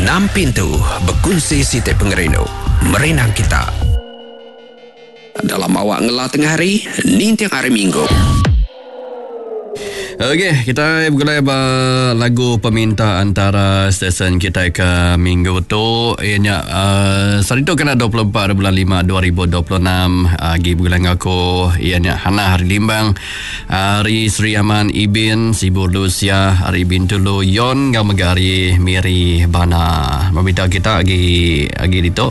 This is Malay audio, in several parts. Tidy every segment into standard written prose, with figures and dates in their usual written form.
6 pintu berkongsi setiap pengerino merenang kita. Dalam awak ngelah tengah hari, ni tiang hari Minggu. Okey, kita bergulai lagu peminta antara stesen kita ke minggu tu. Ianya saat itu kena 24 bulan 5 2026. Agi bergulai aku ianya Hana Hari Limbang, Hari Sri Aman Ibin, Sibur Lucia, Hari Bintulu Yon, Gamagari Miri Bana. Meminta kita agi itu.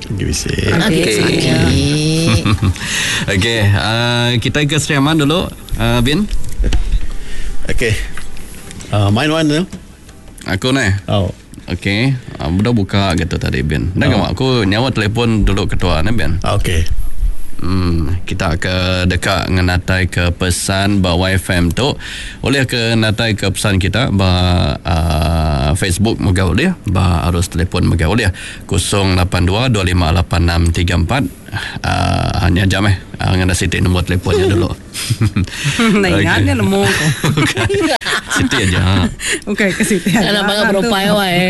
Okey, kita ke Sri Aman dulu, Bin. Okay. Main mana? Aku ni. Oh. Okay. Dah buka gitu tadi, Ben. Dah aku nyawa telefon dulu ketua ni, Ben. Okay. Kita ke dekat ngenatai ke pesan bawa FM tu. Boleh ke natai ke pesan kita ba Facebook moga boleh, ba arus telefon moga boleh. 082258634. Hanya jam ngana siti nombor telefonnya dulu. Nah, ingatnya nemu ko. Siti aja. Okay, ke siti aja. Kana bang berupai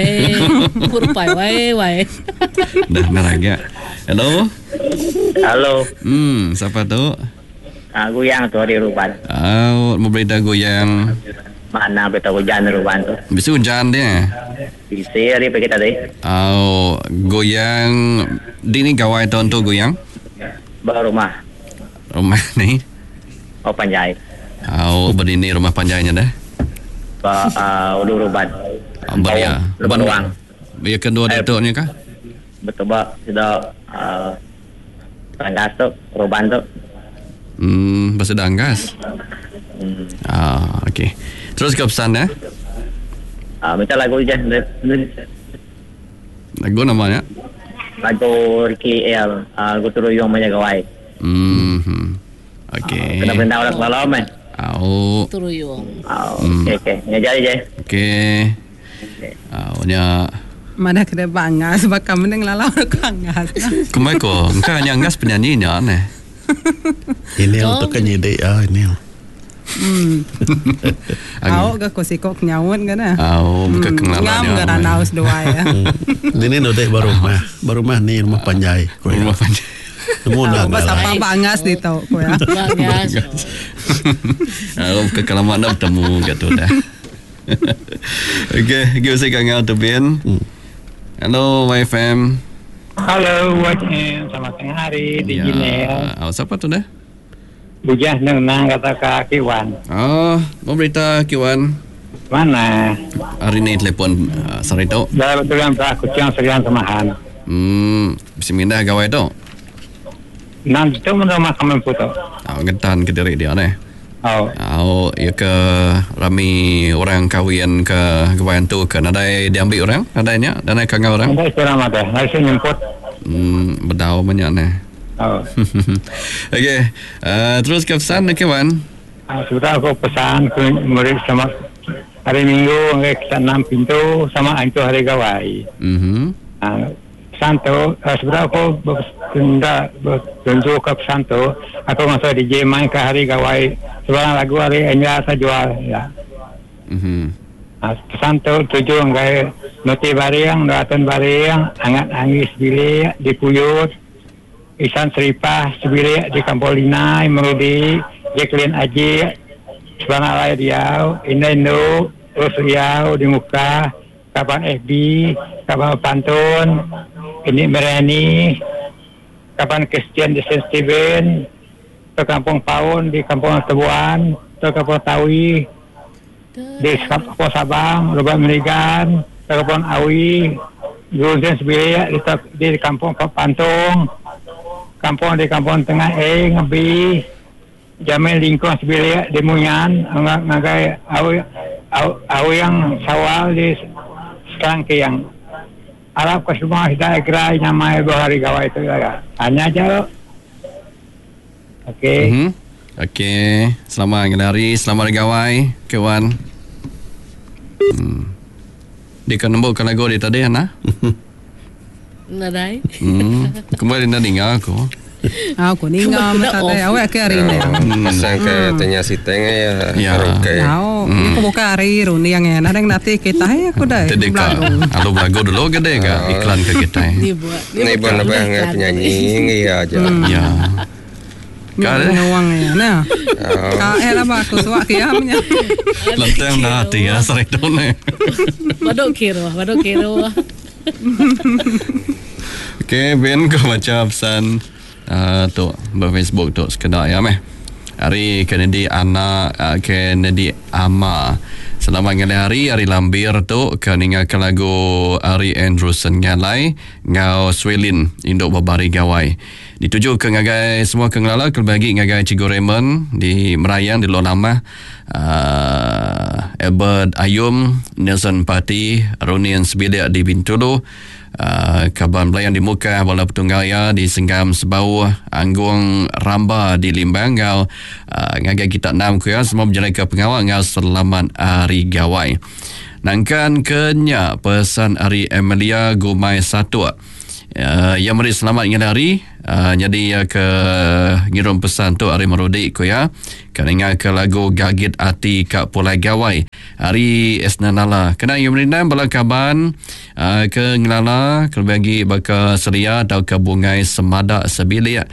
wae. Dah naraga. Hello. Halo. Siapa tu? Goyang tu di Ruban. Mau berita goyang. Mana berita hujan Ruban tu? Bisa hujan dia. Bisa hari pergi tadi. Goyang di ni gawai tahun tu goyang. Baru rumah. Rumah ni. Oh Panjai. Berdini rumah panjainya dah. Udah Ruban. Beria. Ruang. Biar kedua datuknya kah? Betul ba sudah Anggas tu, Ruban tu. Bahasa Anggas. Okey. Terus ke pesan ya. Minta lagu je. Lagu namanya? Lagu Ricky L. Lagu Turuyong Menyagawai. Okey. Kena benda orang malam kan? Turuyong. Okey. Ngajar je. Okey. Nya Mana kena bangas bakal meneng lalau nak bangas. Kumai ko, engkau hanya anggas penyanyinya aneh. Ini untuk kenyidek ini. Awak ke kosikok nyawun kan ah? Muka kengalannya. Ngam gara naus doa ya. Ini nodek baru mah ni rumah Panjai. Rumah panjai. Semua dah. Bas apa bangas di tau ko ya. Bangas. Kekalaman dah bertemu gitu dah. Okey, give us a gang out to Ben. Hello, YFM. Halo, selamat tengah hari di Ginel. Siapa tu dah? Bujah nang kata Kiwan. Mau berita Kiwan. Mana? Hari ni telefon sore tu. Dah betul yang aku ciang serian semahan. Bismillah gawai tu. Nanti tu mana mahkamah puto. Gentan ke diri dia ni. Ya ke rami orang kahwin ke kawan tu ke nadai diambil orang nadainya dan naik kangau orang nadai seram ada nadai nyemput berdau banyak ni. Okey, terus ke pesan ke kawan. Sudah aku pesan ke murid sama hari Minggu kita 6 pintu sama antu hari gawai. Pesan tu sudah aku tunjuk ke pesan tu aku masuk DJ main ke hari gawai sebarang lagu hari Enya saya jual ya. Pesan tu tujuh ngai noti barang, datang barang, angat angis bilik dipuyut, isan seripah sebilik di Kampolina, Merudi, Jacqueline Aji, sebarang lain dia, Indo, terus Riau di muka, kapan FB, kapan pantun, ini Merani, kapan Christian di St. Stephen, ke Kampung Paun di Kampung Tebuan, ke Kampung Tawi di Kampung Sabang, Lubang Merigan, ke Kampung Awi, Gulden Sebilik di Kampung Pantung, Kampung di Kampung Tengah Ngebi, Jamil Lingkong Sebilik di Munyan, ngagai Awi yang Sawal di Sekarangkiang. Arab ke semua hidayah gerai nyamai bahari gawai itu ya. Hanya aja lo. Okey. Okey. Selamat hari, selamat gawai, kawan. Dia kan nombor kan lagu dia tadi Ana. Nadai. Kembali nak dengar aku. Aku ni ngam tak ada awak ke hari ni. Pasang ke tanya si tengah Ya. karaoke. Ni aku buka hari runi yang enak yang nanti kita aku dah. Jadi kak Lalu belagu dulu gede kak iklan ke kita. Dia buat. Ni pun apa yang penyanyi ni aja. Ya. Ngawang ya nah. Ka era ba aku suak ke amnya. Lantang dah hati ya sering tu ni. Badok kiro. Okay, Ben kau baca pesan tu ber-Facebook tu sekedar ya meh. Hari Kennedy anak Kennedy ama. Selamat ngalai hari lambir tu keninga ke lagu Ari Andrewson ngalai ngau Swelin induk babari gawai. Dituju ke ngagai semua kengelala kelbagi ngagai Cikgu Raymond di Merayang di Lonama. Albert Ayum, Nelson Pati, Ronian Sebilik di Bintulu. Kaban Belayan di Muka, Bola Petunggaya di Senggam Sebau, Anggung Ramba di Limbangau, ngagai kita 6 kuya semua berjalan ke pengawal ngau selamat hari gawai. Nangkan kenya pesan hari Emilia Gumai 1. Yang mari selamat ingat hari jadi ke ngirim pesan tu hari merodik ko ya kan ingat ke lagu Gagit Ati Kak Pulai Gawai hari Esnanala kena yang merindam balakaban ke ngelala ke bagi baka selia atau ke bungai semada sebilik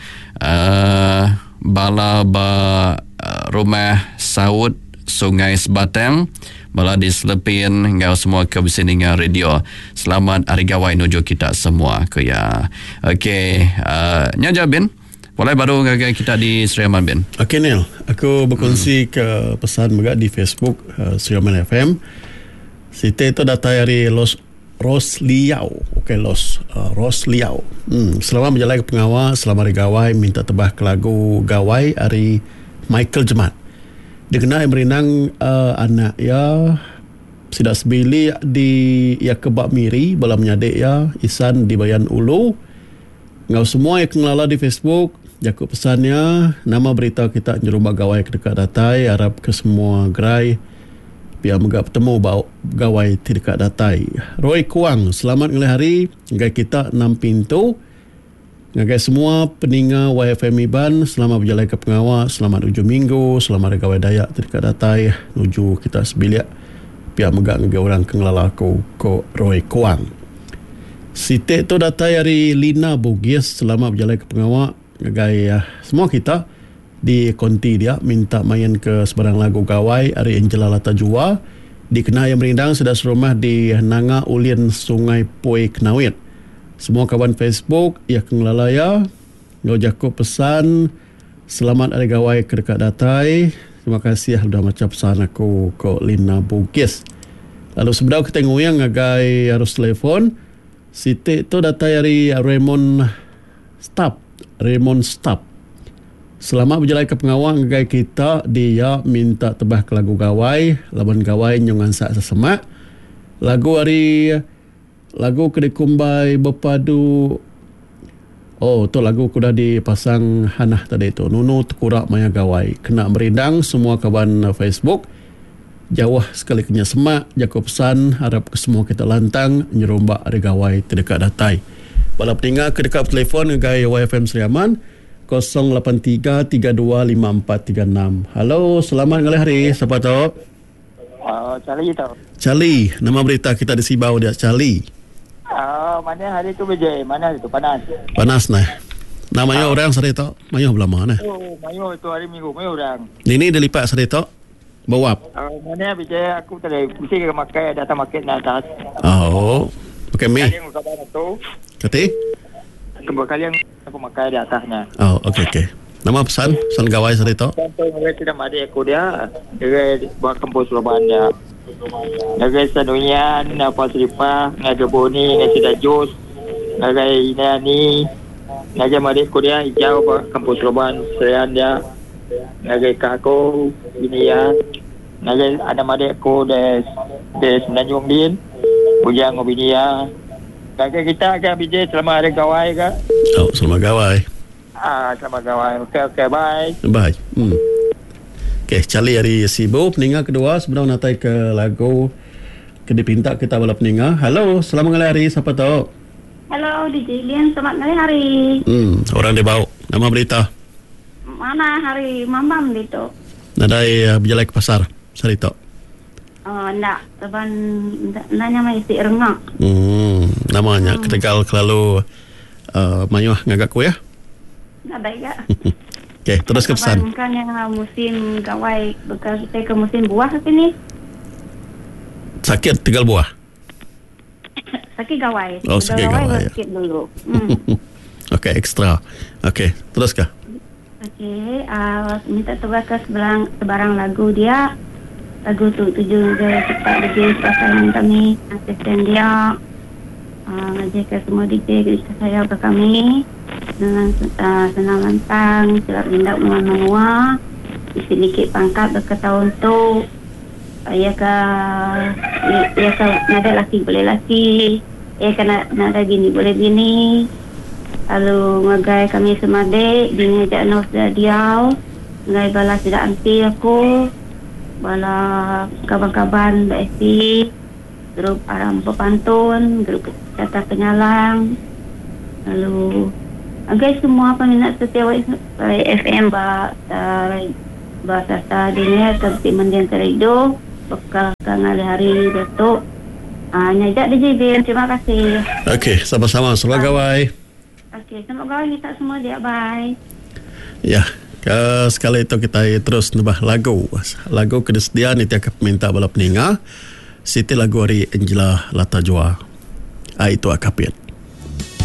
bala rumah saud Sungai Sebatang bala di Selepin ngau semua ke sini dengan radio. Selamat hari gawai nuju kita semua ke ya. Okey, nyaja Ben. Boleh baru ngagai kita di Seriaman Ben. Okey Neil, aku berkongsi ke pesan juga di Facebook Seriaman FM. Site itu data dari Rosliau. Okey Rosliau. Selamat berjalan ke pengawal, selamat hari gawai, minta tebah ke lagu gawai hari Michael Jemat. Dia kena merinang anak ya sidak sebili di ya kebab miri bala menyadik ya Isan di Bayan Ulu. Ngau semua yang kenala di Facebook jaku pesannya nama berita kita nyerubah gawai ke dekat datai harap ke semua gerai biar megap bertemu bau gawai di dekat datai. Roy Kuang selamat ngelih hari ngai kita 6 pintu. Ngagai semua peninga YFM Iban selamat berjalan ke pengawal, selamat hujung minggu, selamat gawai dayak dekat datai nuju kita sebilik pihak megak ngagai orang kengelala ko Roy Kuang. Sitik tu datai dari Lina Bugis selamat berjalan ke pengawal ngagai semua kita di konti dia minta main ke sebarang lagu gawai hari Angela Lata Jua dikenal yang merindang sedang serumah di Nanga Ulin Sungai Poi Knawit. Semua kawan Facebook ya kengelalaya ngau jakup pesan selamat hari gawai ke dekat datai. Terima kasih sudah macam pesan aku ke Lina Bugis. Lalu sebenarnya kita ngoyang ngagai harus telefon. Siti tu datai dari Raymond Stap. Selamat berjalan ke pengawal ngagai kita dia minta tebah ke lagu gawai, laban gawai nyongan sak sesemak. Lagu Kedikumbai Berpadu. Oh, tu lagu kuda dipasang Hanah tadi tu. Nunu Tekurak Maya Gawai. Kena merindang semua kawan Facebook. Jauh sekali kena semak. Jaga pesan. Harap ke semua kita lantang. Nyerombak ada gawai terdekat datai. Balap tinggal ke dekat telefon gaya YFM Seriaman. 083-325436. Halo, selamat ngalih hari. Siapa tahu? Charlie tau. Charlie. Nama berita kita di Sibau dia. Charlie. Mana hari tu berjaya? Mana hari tu panas? Panas nah. Namanya orang serita. Mayo belama nah. Oh, mayo tu hari Minggu, mayo orang. Ini dia lipat serita. Bawap. Mana berjaya aku tadi pusing ke makai datang market na atas. Oh. Okey mi. Kalian kabar tu. Kati? Kalian aku makai di atasnya. Oh, okey. Nama pesan gawai serita. Contoh mereka tidak ada aku dia. Dia buat kampus Surabaya dia. Nagai Sanuyan, apa Seripah, nagai Boni, nagai Sidajus, nagai Inani, nagai Madik Korea, hijau kampus Roban, Serian dia, nagai Kako, Binia, nagai ada Madik ko des Menanjung Din, Bujang Binia, nagai kita agak bijak selama ada gawai ke? Oh, selamat gawai. Selamat gawai. Okey, bye. Bye. Okey, Charlie hari sibuk. Peninga kedua sebenarnya natai ke lagu ke dipinta kita balap peninga. Halo, selamat ngalai hari. Siapa tahu? Hello DJ Lian, selamat hari. Orang dia bau. Nama berita. Mana hari mamam dito? Nadai berjalan ke pasar. Sarito. Enggak, teban nanya mai si rengak. Namanya ketegal kelalu mayuh ngagak ku ya. Ada ya. Okey, terus ke pesan. Kan yang musim gawai bekas saya ke musim buah sini. Sakit tegal buah. Sakit gawai. Sakit gawai. Sakit dulu. Okey, ekstra. Okey, terus ke? Okey, minta tugas ke sebarang lagu dia. Lagu tu tujuh dia cepat DJ pasangan kami, asisten dia. Ngajak ke semua DJ saya ke kami. Dengan senang lantang, silap lindak menua-menua. Sedikit pangkat berketahun tu. Ya nada laki boleh laki. Kena nada gini boleh gini. Lalu ngagai kami semade, dia ngajak nos dia. Ngagai balas tidak anti aku. Bala kaban-kaban Mbak Esti. Grup Aram Pepantun, grup Kata Penyalang. Lalu agai semua peminat setia FM bahasa tadinya seperti mendian terido bekal kang hari Datuk nyajak DJ. Terima kasih. Okey, sama-sama. Selamat gawai. Okey, selamat gawai kita semua dia. Bye. Ya, sekali itu kita terus nambah lagu kedesdiaan itu akan minta bala peninga. Siti lagu hari Angela Latajua. Itu akapit.